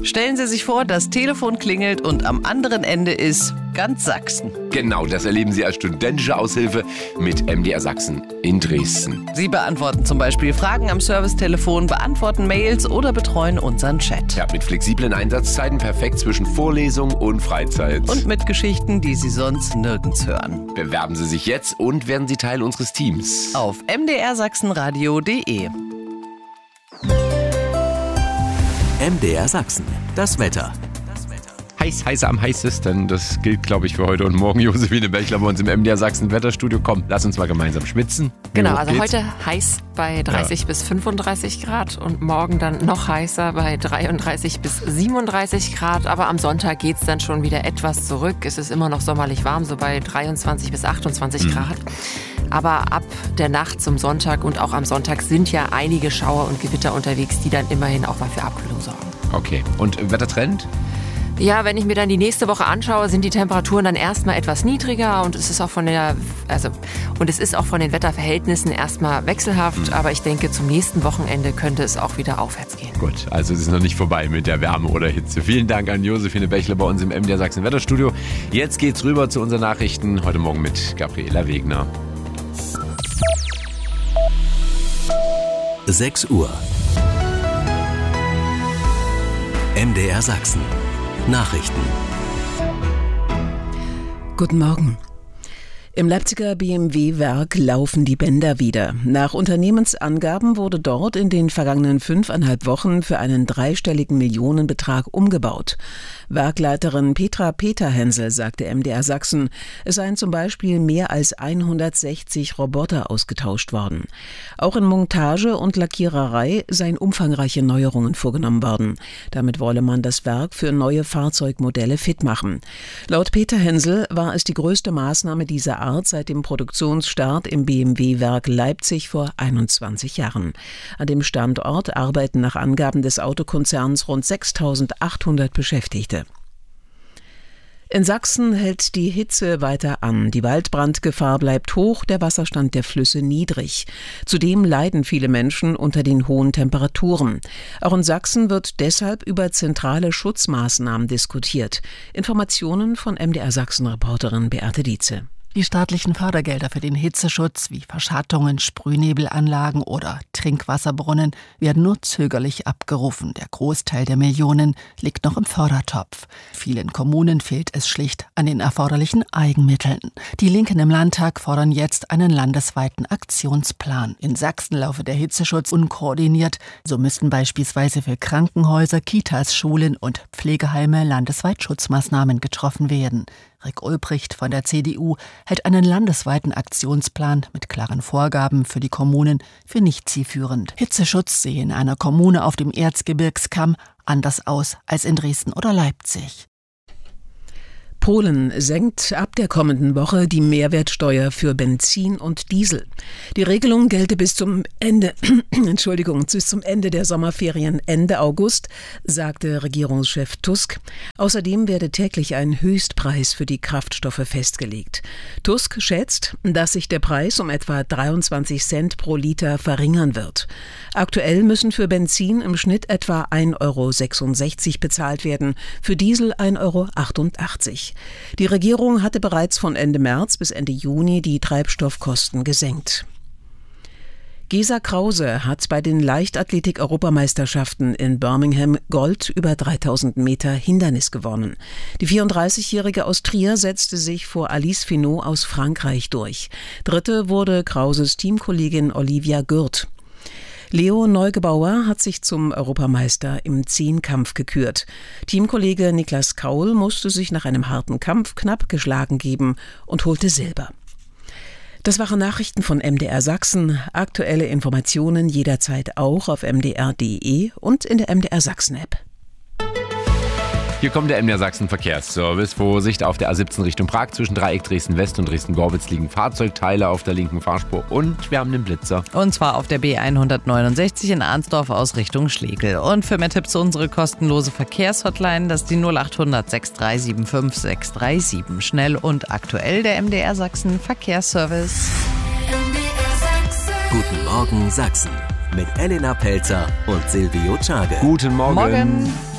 Stellen Sie sich vor, das Telefon klingelt und am anderen Ende ist ganz Sachsen. Genau, das erleben Sie als studentische Aushilfe mit MDR Sachsen in Dresden. Sie beantworten zum Beispiel Fragen am Servicetelefon, beantworten Mails oder betreuen unseren Chat. Ja, mit flexiblen Einsatzzeiten perfekt zwischen Vorlesung und Freizeit. Und mit Geschichten, die Sie sonst nirgends hören. Bewerben Sie sich jetzt und werden Sie Teil unseres Teams. Auf mdrsachsenradio.de. MDR Sachsen, das Wetter. Heißer am heißesten, das gilt, glaube ich, für heute und morgen. Josephine Bechler bei uns im MDR Sachsen Wetterstudio. Komm, lass uns mal gemeinsam schwitzen. Genau, also heute heiß bei 30 bis 35 Grad und morgen dann noch heißer bei 33 bis 37 Grad. Aber am Sonntag geht es dann schon wieder etwas zurück. Es ist immer noch sommerlich warm, so bei 23 bis 28 Grad. Aber ab der Nacht zum Sonntag und auch am Sonntag sind ja einige Schauer und Gewitter unterwegs, die dann immerhin auch mal für Abkühlung sorgen. Okay, und Wettertrend? Ja, wenn ich mir dann die nächste Woche anschaue, sind die Temperaturen dann erstmal etwas niedriger und es ist auch von den Wetterverhältnissen erstmal wechselhaft, aber ich denke, zum nächsten Wochenende könnte es auch wieder aufwärts gehen. Gut, also es ist noch nicht vorbei mit der Wärme oder Hitze. Vielen Dank an Josephine Bechler bei uns im MDR Sachsen Wetterstudio. Jetzt geht's rüber zu unseren Nachrichten, heute Morgen mit Gabriela Wegner. 6 Uhr. MDR Sachsen. Nachrichten. Guten Morgen. Im Leipziger BMW-Werk laufen die Bänder wieder. Nach Unternehmensangaben wurde dort in den vergangenen 5,5 Wochen für einen dreistelligen Millionenbetrag umgebaut. Werkleiterin Petra Peterhensel sagte MDR Sachsen, es seien zum Beispiel mehr als 160 Roboter ausgetauscht worden. Auch in Montage und Lackiererei seien umfangreiche Neuerungen vorgenommen worden. Damit wolle man das Werk für neue Fahrzeugmodelle fit machen. Laut Peterhensel war es die größte Maßnahme dieser Art seit dem Produktionsstart im BMW-Werk Leipzig vor 21 Jahren. An dem Standort arbeiten nach Angaben des Autokonzerns rund 6.800 Beschäftigte. In Sachsen hält die Hitze weiter an. Die Waldbrandgefahr bleibt hoch, der Wasserstand der Flüsse niedrig. Zudem leiden viele Menschen unter den hohen Temperaturen. Auch in Sachsen wird deshalb über zentrale Schutzmaßnahmen diskutiert. Informationen von MDR Sachsen-Reporterin Beate Dietze. Die staatlichen Fördergelder für den Hitzeschutz wie Verschattungen, Sprühnebelanlagen oder Trinkwasserbrunnen werden nur zögerlich abgerufen. Der Großteil der Millionen liegt noch im Fördertopf. Vielen Kommunen fehlt es schlicht an den erforderlichen Eigenmitteln. Die Linken im Landtag fordern jetzt einen landesweiten Aktionsplan. In Sachsen laufe der Hitzeschutz unkoordiniert. So müssten beispielsweise für Krankenhäuser, Kitas, Schulen und Pflegeheime landesweit Schutzmaßnahmen getroffen werden. Rick Ulbricht von der CDU hält einen landesweiten Aktionsplan mit klaren Vorgaben für die Kommunen für nicht zielführend. Hitzeschutz sehe in einer Kommune auf dem Erzgebirgskamm anders aus als in Dresden oder Leipzig. Polen senkt ab der kommenden Woche die Mehrwertsteuer für Benzin und Diesel. Die Regelung gelte bis zum Ende der Sommerferien Ende August, sagte Regierungschef Tusk. Außerdem werde täglich ein Höchstpreis für die Kraftstoffe festgelegt. Tusk schätzt, dass sich der Preis um etwa 23 Cent pro Liter verringern wird. Aktuell müssen für Benzin im Schnitt etwa 1,66 € bezahlt werden, für Diesel 1,88 €. Die Regierung hatte bereits von Ende März bis Ende Juni die Treibstoffkosten gesenkt. Gesa Krause hat bei den Leichtathletik-Europameisterschaften in Birmingham Gold über 3000 Meter Hindernis gewonnen. Die 34-Jährige aus Trier setzte sich vor Alice Finot aus Frankreich durch. Dritte wurde Krauses Teamkollegin Olivia Gürt. Leo Neugebauer hat sich zum Europameister im Zehnkampf gekürt. Teamkollege Niklas Kaul musste sich nach einem harten Kampf knapp geschlagen geben und holte Silber. Das waren Nachrichten von MDR Sachsen. Aktuelle Informationen jederzeit auch auf mdr.de und in der MDR Sachsen-App. Hier kommt der MDR Sachsen Verkehrsservice. Vorsicht auf der A17 Richtung Prag. Zwischen Dreieck Dresden-West und Dresden-Gorbitz liegen Fahrzeugteile auf der linken Fahrspur und wir haben den Blitzer. Und zwar auf der B169 in Arnsdorf aus Richtung Schlegel. Und für mehr Tipps unsere kostenlose Verkehrshotline, das ist die 0800 6375 637. Schnell und aktuell der MDR Sachsen Verkehrsservice. Guten Morgen Sachsen mit Elena Pelzer und Silvio Czage. Guten Morgen. Morgen.